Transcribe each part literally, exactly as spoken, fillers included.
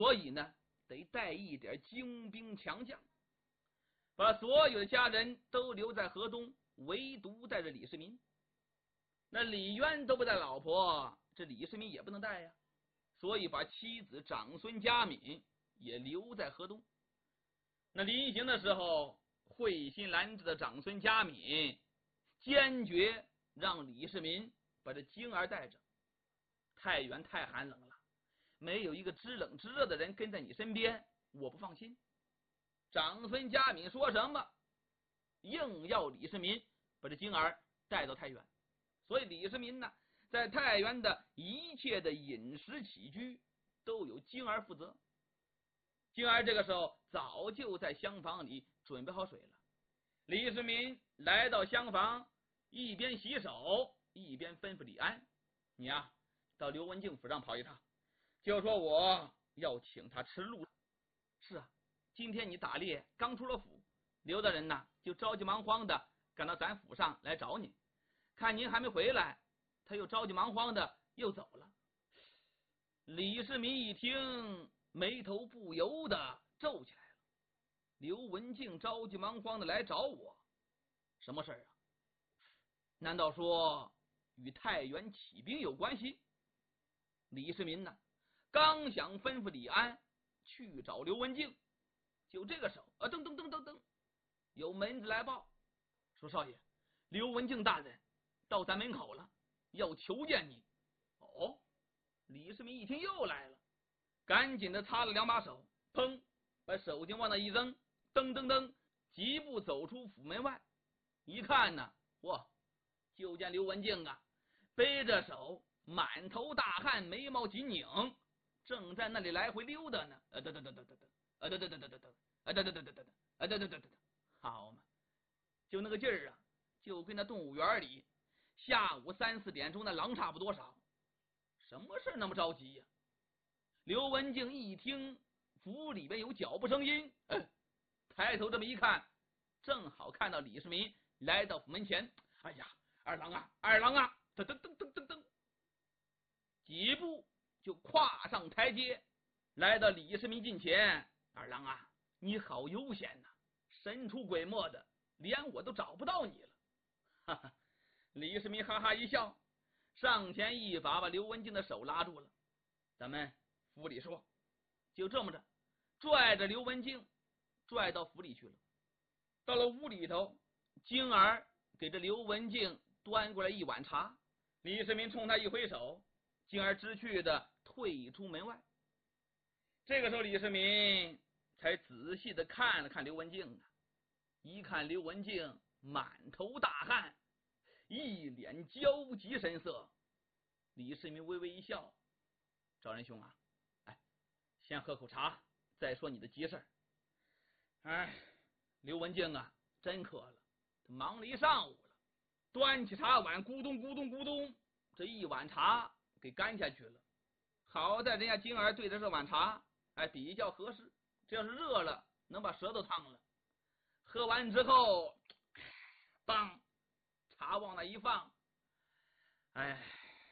所以呢，得带一点精兵强将，把所有的家人都留在河东，唯独带着李世民。那李渊都不带老婆，这李世民也不能带呀，所以把妻子长孙嘉敏也留在河东。那临行的时候，慧心兰志的长孙嘉敏坚决让李世民把这晶儿带着。太原太寒冷了，没有一个知冷知热的人跟在你身边，我不放心。长孙嘉敏说什么，硬要李世民把这晶儿带到太原。所以李世民呢，在太原的一切的饮食起居都由晶儿负责。晶儿这个时候早就在厢房里准备好水了。李世民来到厢房，一边洗手一边吩咐李安：你啊，到刘文静府上跑一趟，就说我要请他吃鹿。是啊，今天你打猎刚出了府，刘大人呢就着急忙慌的赶到咱府上来找你，看您还没回来，他又着急忙慌的又走了。李世民一听，眉头不由得皱起来了。刘文静着急忙慌的来找我，什么事儿啊？难道说与太原起兵有关系？李世民呢，刚想吩咐李安去找刘文静，就这个时候啊，噔噔噔噔噔，有门子来报说：少爷，刘文静大人到咱门口了，要求见你。哦，李世民一听又来了，赶紧的擦了两把手，砰，把手巾往那一扔，噔噔噔，疾步走出府门外。一看呢，哇，就见刘文静啊，背着手，满头大汗，眉毛紧拧，正在那里来回溜达呢。呃，等等等等等等，呃，等等等等等等，呃，等等等等等等，呃，等等等等等，好嘛，就那个劲儿啊，就跟那动物园里下午三四点钟的狼差不多少。什么事那么着急呀？刘文静一听府里边有脚步声音，呃、抬头这么一看，正好看到李世民来到府门前。哎呀，二郎啊，二郎啊，噔噔噔噔噔噔，几步就跨上台阶，来到李世民近前。二郎啊，你好悠闲呐、啊，神出鬼没的，连我都找不到你了。哈哈，李世民哈哈一笑，上前一把把刘文静的手拉住了。咱们府里说。就这么着，拽着刘文静拽到府里去了。到了屋里头，晶儿给这刘文静端过来一碗茶，李世民冲他一挥手，晶儿知趣的退出门外。这个时候李世民才仔细的看了看刘文静啊，一看刘文静满头大汗，一脸焦急神色，李世民微微一笑：赵仁兄啊，哎，先喝口茶，再说你的急事。哎，刘文静啊，真渴了，他忙了一上午了，端起茶碗，咕咚咕咚咕咚，这一碗茶给干下去了。好在人家晶儿对着这碗茶，哎，比较合适，这要是热了，能把舌头烫了。喝完之后，当茶往那一放，哎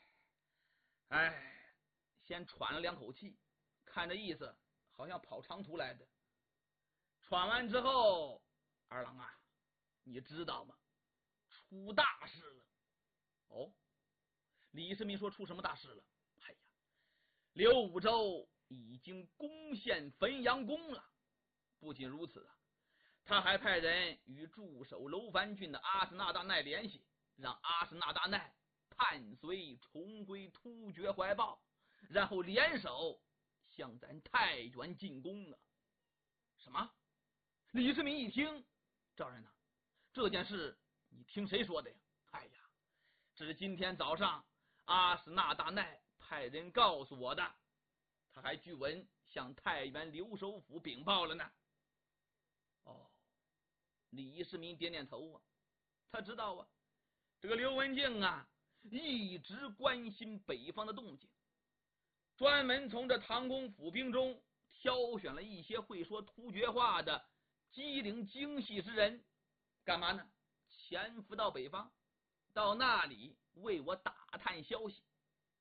哎，先喘了两口气，看这意思好像跑长途来的。喘完之后，二郎啊，你知道吗？出大事了。哦，李世民说出什么大事了？哎呀，刘武周已经攻陷汾阳宫了。不仅如此啊，他还派人与驻守楼烦郡的阿史那大奈联系，让阿史那大奈伴随重归突厥怀抱，然后联手向咱太原进攻啊！什么？李世民一听，赵人呐，这件事你听谁说的呀？哎呀，这是今天早上阿史那大奈派人告诉我的，他还据闻向太原留守府禀报了呢。哦，李世民点点头啊，他知道啊，这个刘文静啊，一直关心北方的动静，专门从这唐公府兵中挑选了一些会说突厥话的机灵精细之人，干嘛呢？潜伏到北方，到那里为我打探消息。